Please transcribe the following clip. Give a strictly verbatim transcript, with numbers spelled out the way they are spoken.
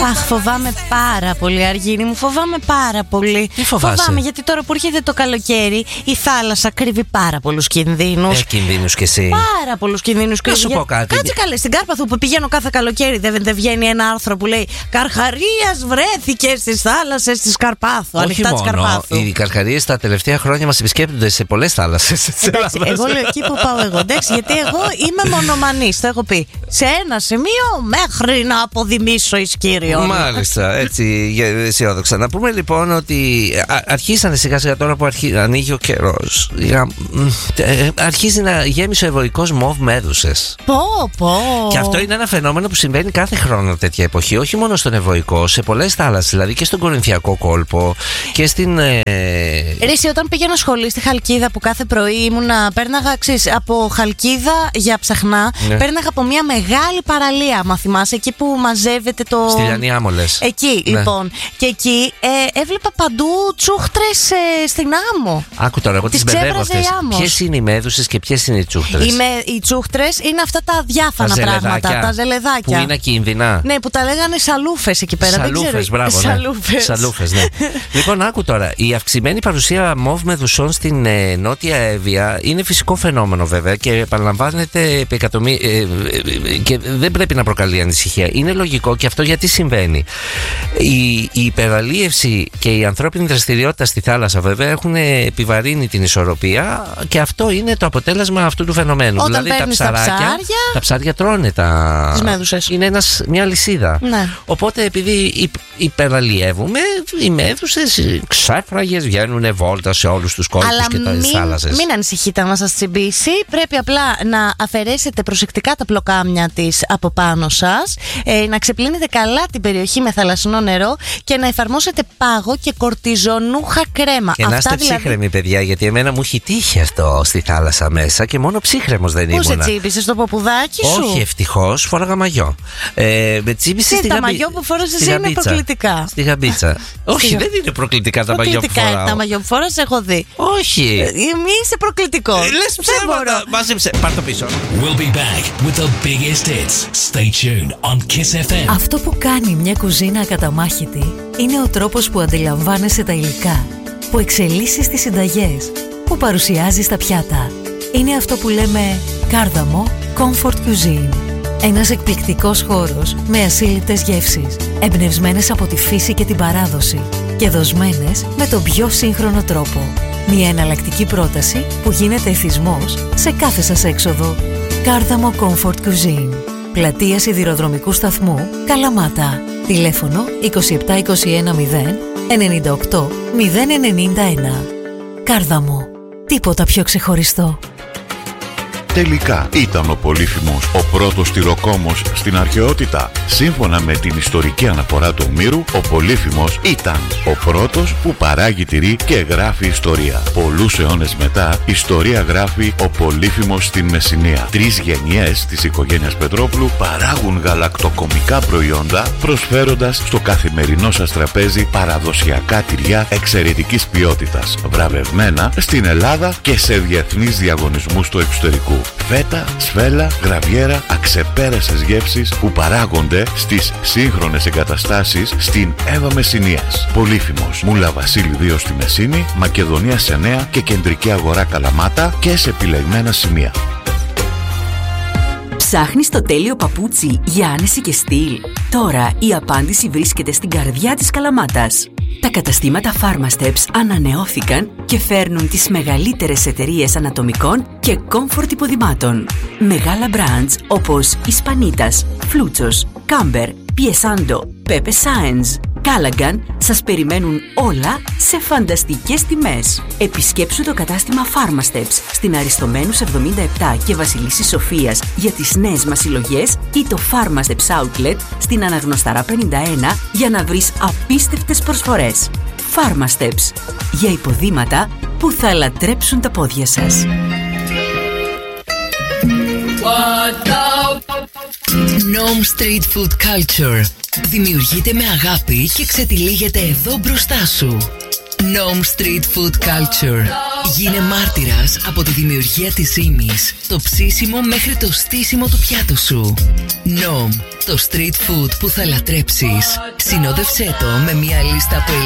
Αχ, φοβάμαι πάρα πολύ, Αργύρι μου, φοβάμαι πάρα πολύ. Τι φοβάσαι? Φοβάμαι γιατί τώρα που έρχεται το καλοκαίρι η θάλασσα κρύβει πάρα πολλούς κινδύνους. Ε, κινδύνους κι εσύ. Πάρα πολλούς κινδύνους. Να σου πω κάτι. Κάτσε καλέ, στην Κάρπαθο που πηγαίνω κάθε καλοκαίρι δεν, δεν βγαίνει ένα άρθρο που λέει Καρχαρίας βρέθηκε στις θάλασσες της Καρπάθου. Όχι ανοιχτά της μόνο, Καρπάθου. οι καρχαρίες τα τελευταία χρόνια μας επισκέπτονται σε πολλές θάλασσες. Εντάξει, εγώ λέω εκεί που πάω εγώ. Εντάξει, γιατί εγώ είμαι μονομανής, το έχω πει. Σε ένα σημείο μέχρι να αποδημήσω Ισκύριο. Μάλιστα, έτσι αισιόδοξα. Να πούμε λοιπόν ότι α, αρχίσανε σιγά σιγά τώρα που αρχί, ανοίγει ο καιρός. Αρχίζει να γέμισε ο ευωικός μοβ μέδουσες. Πω, πω. Και αυτό είναι ένα φαινόμενο που συμβαίνει κάθε χρόνο τέτοια εποχή, όχι μόνο στον ευωικό, σε πολλές θάλασσες, δηλαδή και στον Κορινθιακό κόλπο και στην. Ε... Ρίση, όταν πήγαινα σχολή στη Χαλκίδα που κάθε πρωί ήμουνα, πέρναγα ξέρεις, από Χαλκίδα για Ψαχνά, ναι. Πέρναγα από μια μεγάλη παραλία, μα θυμάσαι, εκεί που μαζεύεται το. Στη Λιανή Άμμολες. Εκεί, ναι. Λοιπόν. Και εκεί ε, έβλεπα παντού τσούχτρες ε, στην άμμο. Άκου τώρα, εγώ τις μπερδεύω αυτές. Ποιες είναι οι μέδουσες και ποιες είναι οι τσούχτρες? Οι, με, οι τσούχτρες είναι αυτά τα διάφανα τα πράγματα, τα ζελεδάκια. Που είναι ακίνδυνα. Ναι, που τα λέγανε σαλούφες εκεί πέρα. Σαλούφες, μπράβο. Ναι. Σαλούφες. Σαλούφες, ναι. Λοιπόν, άκου τώρα. Η αυξημένη παρουσία μοβ μεδουσών στην ε, Νότια Εύβοια είναι φυσικό φαινόμενο βέβαια και επαναλαμβάνεται επί εκατομμύ... ε, ε, ε, και δεν πρέπει να προκαλεί ανησυχία. Είναι λογικό και αυτό γιατί συμβαίνει. Η, η υπεραλίευση και η ανθρώπινη δραστηριότητα στη θάλασσα βέβαια έχουν επιβαρύνει την ισορροπία και αυτό είναι το αποτέλεσμα αυτού του φαινομένου. Όταν δηλαδή τα ψαράκια, τα ψάρια, τα ψάρια τρώνε τα... τις μέδουσες. Είναι ένας, μια λυσίδα. Ναι. Οπότε επειδή υ, υπεραλιεύουμε, οι μέδουσες, οι ξέφραγες βγαίνουν βόλτα σε όλους τους κόλπους και τις θάλασσες. Μην ανησυχείτε να σας τσιμπήσει. Πρέπει απλά να αφαιρέσετε προσεκτικά τα πλοκάμια της από πάνω σας, ε, να ξεπλύνετε καλά την περιοχή με θαλασσινό νερό και να εφαρμόσετε πάγο και κορτιζονούχα κρέμα. Και να είστε δηλαδή... ψύχρεμοι, παιδιά, γιατί εμένα μου έχει τύχει αυτό στη θάλασσα μέσα και μόνο ψύχρεμος δεν ήμουν. Πού σε τσίπησες, το ποπουδάκι σου? Όχι, ευτυχώς, φόραγα μαγιό. Ε, με τσίπησε στη τα γαμπί... μαγιό που φόρασες είναι γαμπίτσα. Προκλητικά. Στη γαμπίτσα. Όχι, δεν είναι προκλητικά τα μαγιό που φοράω. Προκλητικά τα μαγιό που φοράς, έχω δει. Όχι. Μη είσαι προκλητικό. Λες ψέματα. Μάζεψε. Πάρ' το πίσω. We'll be back with the biggest hits. Stay tuned on Kiss εφ εμ. Αυτό που κάνει μια κουζίνα ακαταμάχητη είναι ο τρόπος που αντιλαμβάνεσαι τα υλικά, που εξελίσσεις τις συνταγές, που παρουσιάζεις τα πιάτα. Είναι αυτό που λέμε κάρδαμο Comfort Cuisine. Ένας εκπληκτικός χώρος με ασύλληπτες γεύσεις, εμπνευσμένες από τη φύση και την παράδοση και δοσμένες με τον πιο σύγχρονο τρόπο. Μια εναλλακτική πρόταση που γίνεται εθισμός σε κάθε σας έξοδο. Κάρδαμο Comfort Cuisine. Πλατεία Σιδηροδρομικού Σταθμού, Καλαμάτα. Τηλέφωνο είκοσι επτά είκοσι ένα μηδέν ενενήντα οκτώ μηδέν ενενήντα ένα. Κάρδαμο. Τίποτα πιο ξεχωριστό. Τελικά ήταν ο Πολύφημος ο πρώτος τυροκόμος στην αρχαιότητα? Σύμφωνα με την ιστορική αναφορά του Ομήρου, ο Πολύφημος ήταν ο πρώτος που παράγει τυρί και γράφει ιστορία. Πολλούς αιώνες μετά, ιστορία γράφει ο Πολύφημος στην Μεσσηνία. Τρεις γενιές της οικογένειας Πετρόπουλου παράγουν γαλακτοκομικά προϊόντα, προσφέροντας στο καθημερινό σας τραπέζι παραδοσιακά τυριά εξαιρετικής ποιότητας, βραβευμένα στην Ελλάδα και σε διεθνείς διαγωνισμούς του εξωτερικού. Φέτα, σφέλα, γραβιέρα, αξεπέρασες γεύσεις που παράγονται στις σύγχρονες εγκαταστάσεις στην Εύα Μεσσηνίας. Πολύφημος, Μούλα Βασίλη δύο στη Μεσσήνη, Μακεδονίας εννέα και κεντρική αγορά Καλαμάτα και σε επιλεγμένα σημεία. Ψάχνεις το τέλειο παπούτσι για άνεση και στυλ? Τώρα η απάντηση βρίσκεται στην καρδιά της Καλαμάτας. Τα καταστήματα Pharmasteps ανανεώθηκαν και φέρνουν τις μεγαλύτερες εταιρείες ανατομικών και comfort υποδημάτων. Μεγάλα brands όπως Ισπανίτας, Φλούτσος, Κάμπερ, Πιεσάντο, Pepe Science, Callaghan σας περιμένουν όλα σε φανταστικές τιμές. Επισκέψου το κατάστημα Pharmasteps στην Αριστομένους εβδομήντα επτά και Βασιλισσής Σοφίας για τις νέες μας συλλογές ή το Pharmasteps Outlet στην Αναγνωσταρά πενήντα ένα για να βρεις απίστευτες προσφορές. Pharmasteps, για υποδήματα που θα λατρέψουν τα πόδια σας. Gnome Street Food Culture. Δημιουργείται με αγάπη και ξετυλίγεται εδώ μπροστά σου. Gnome Street Food Culture. Γίνε μάρτυρας από τη δημιουργία της ήμης, το ψήσιμο μέχρι το στήσιμο του πιάτου σου. Gnome Το street food που θα λατρέψεις. Συνόδευσέ το με μια λίστα από